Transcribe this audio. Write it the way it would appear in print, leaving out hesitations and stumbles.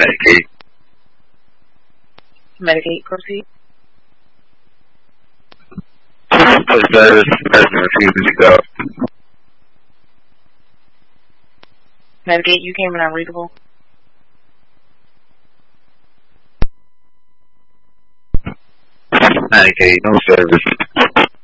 Medicaid. Medicaid, proceed. The service, the person refusing to go. Medicaid, you came in unreadable. Medicaid, no service.